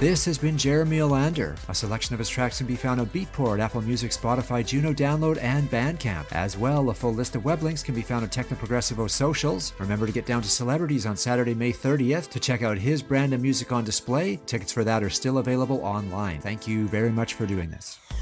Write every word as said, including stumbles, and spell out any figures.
This has been Jeremy Olander. A selection of his tracks can be found on Beatport, Apple Music, Spotify, Juno Download, and Bandcamp. As well, a full list of web links can be found on Technoprogressivo's socials. Remember to get down to Celebrities on Saturday, May thirtieth to check out his brand of music on display. Tickets for that are still available online. Thank you very much for doing this.